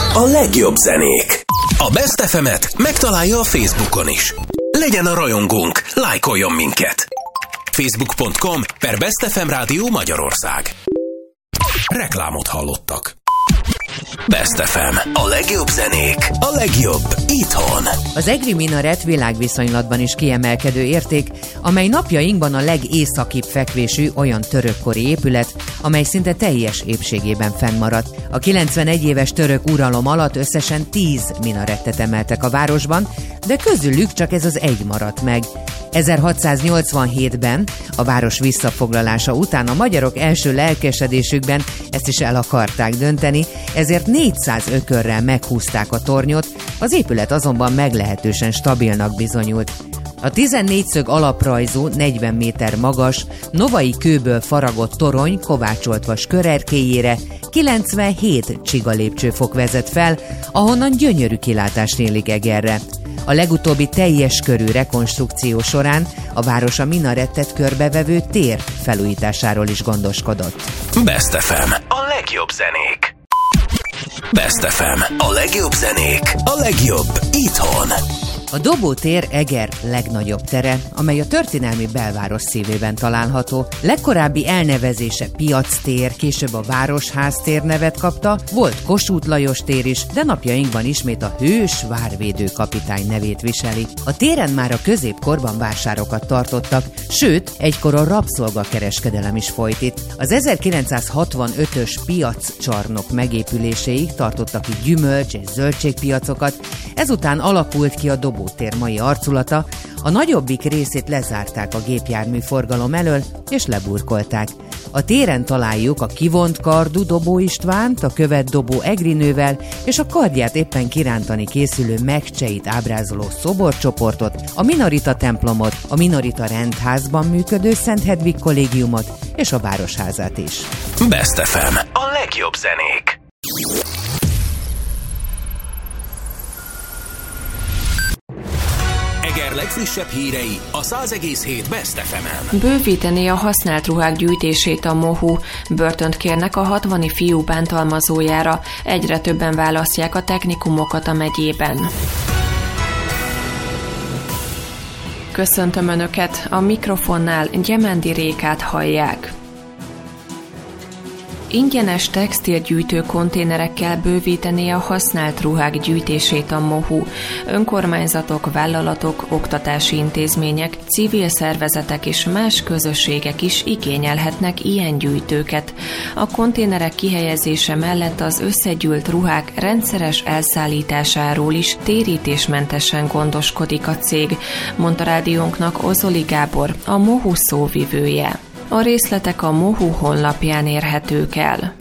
A legjobb zenék. A Best FM-et megtalálja a Facebookon is. Legyen a rajongónk, lájkoljon minket. Facebook.com/Best FM Rádió Magyarország. Reklámot hallottak. Best FM. A legjobb zenék. A legjobb itthon. Az egri minaret világviszonylatban is kiemelkedő érték, amely napjainkban a legészakibb fekvésű olyan törökkori épület, amely szinte teljes épségében fennmaradt. A 91 éves török uralom alatt összesen 10 minarettet emeltek a városban, de közülük csak ez az egy maradt meg. 1687-ben, a város visszafoglalása után a magyarok első lelkesedésükben ezt is el akarták dönteni, ezért 400 ökörrel meghúzták a tornyot, az épület azonban meglehetősen stabilnak bizonyult. A 14 szög alaprajzú, 40 méter magas, novai kőből faragott torony kovácsolt vas körerkélyére 97 csiga lépcsőfok vezet fel, ahonnan gyönyörű kilátás nyílik Egerre. A legutóbbi teljes körű rekonstrukció során a város a minarettet körbevevő tér felújításáról is gondoskodott. Best FM. A legjobb zenék. Best FM. A legjobb zenék. A legjobb itthon. A Dobó tér Eger legnagyobb tere, amely a történelmi belváros szívében található. Legkorábbi elnevezése Piactér, később a Városház tér nevet kapta, volt Kossuth Lajos tér is, de napjainkban ismét a hős várvédő kapitány nevét viseli. A téren már a középkorban vásárokat tartottak, sőt, egykor a rabszolgakereskedelem is folyt itt. Az 1965-ös piaccsarnok megépüléséig tartottak itt gyümölcs- és zöldségpiacokat, ezután alakult ki a Dobó tér mai arculata, a nagyobbik részét lezárták a gépjárműforgalom elől, és leburkolták. A téren találjuk a kivont kardú Dobó Istvánt, a követ Dobó Egrinővel, és a kardját éppen kirántani készülő Megcseit ábrázoló szoborcsoportot, a Minorita templomot, a Minorita rendházban működő Szent Hedvig kollégiumot és a Városházát is. Best FM. A legjobb zenék. Eger legfrissebb hírei a 100,7 Best FM-en. Bővíteni a használt ruhák gyűjtését a MOHU. Börtönt kérnek a 60 fiú bántalmazójára. Egyre többen választják a technikumokat a megyében. Köszöntöm Önöket, a mikrofonnál Gyemendi Rékát hallják. Ingyenes textilgyűjtő konténerekkel bővíteni a használt ruhák gyűjtését a MOHU. Önkormányzatok, vállalatok, oktatási intézmények, civil szervezetek és más közösségek is igényelhetnek ilyen gyűjtőket. A konténerek kihelyezése mellett az összegyűlt ruhák rendszeres elszállításáról is térítésmentesen gondoskodik a cég, mondta rádiónknak Ozoli Gábor, a MOHU szóvivője. A részletek a MOHU honlapján érhetők el.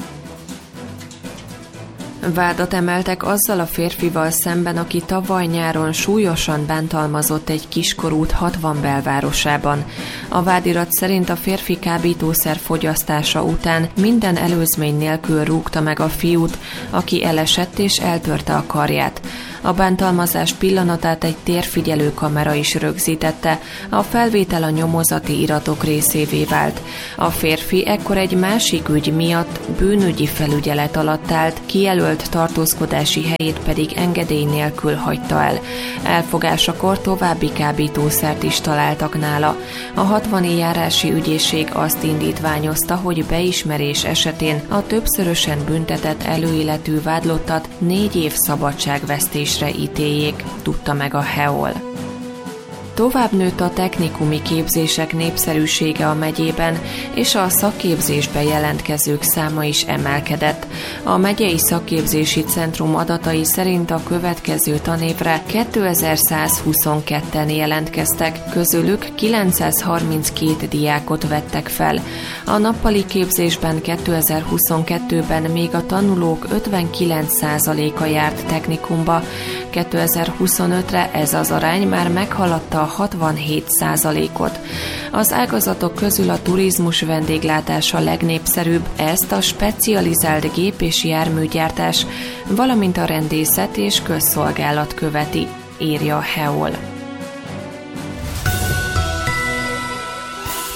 Vádat emeltek azzal a férfival szemben, aki tavaly nyáron súlyosan bántalmazott egy kiskorút 60 belvárosában. A vádirat szerint a férfi kábítószer fogyasztása után minden előzmény nélkül rúgta meg a fiút, aki elesett és eltörte a karját. A bántalmazás pillanatát egy térfigyelő kamera is rögzítette, a felvétel a nyomozati iratok részévé vált. A férfi ekkor egy másik ügy miatt bűnügyi felügyelet alatt állt, kijelölt tartózkodási helyét pedig engedély nélkül hagyta el. Elfogásakor további kábítószert is találtak nála. A 60 járási ügyészség azt indítványozta, hogy beismerés esetén a többszörösen büntetett előéletű vádlottat 4 év szabadságvesztésre ítéljék, tudta meg a HEOL. Tovább nőtt a technikumi képzések népszerűsége a megyében, és a szakképzésbe jelentkezők száma is emelkedett. A megyei szakképzési centrum adatai szerint a következő tanévre 2122-en jelentkeztek, közülük 932 diákot vettek fel. A nappali képzésben 2022-ben még a tanulók 59%-a járt technikumba, 2025-re ez az arány már meghaladta a 67%-ot. Az ágazatok közül a turizmus vendéglátás a legnépszerűbb, ezt a specializált gép- és járműgyártás, valamint a rendészet és közszolgálat követi, írja a HEOL.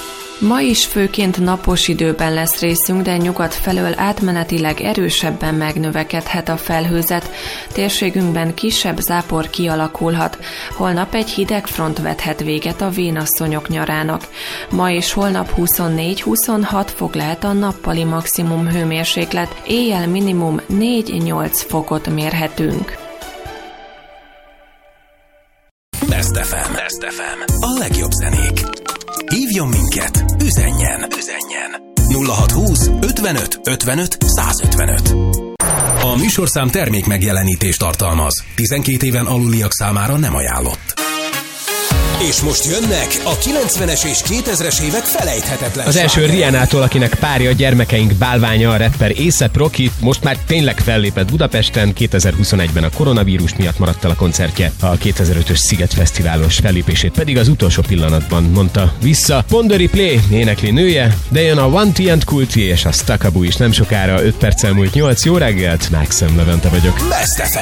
Ma is főként napos időben lesz részünk, de nyugat felől átmenetileg erősebben megnövekedhet a felhőzet. Térségünkben kisebb zápor kialakulhat. Holnap egy hideg front vethet véget a vénasszonyok nyarának. Ma és holnap 24-26 fok lehet a nappali maximum hőmérséklet, éjjel minimum 4-8 fokot mérhetünk. Best FM. A legjobb zenék. Hívjon minket, üzenjen. 0620 55 55 155. A műsorszám termék megjelenítést tartalmaz. 12 éven aluliak számára nem ajánlott. És most jönnek a 90-es és 2000-es évek felejthetetlen. Az első Rihanától, akinek párja gyermekeink bálványa, a rapper A$AP Rocky, most már tényleg fellépett Budapesten, 2021-ben a koronavírus miatt maradt el a koncertje, a 2005-ös Sziget Fesztiválos fellépését pedig az utolsó pillanatban mondta vissza. Ponderi Play énekli nője, de jön a One T and Cool T és a Stakaboo is nem sokára. 5 perccel múlt 8. Jó reggelt, Maxim Levente vagyok. Best FM.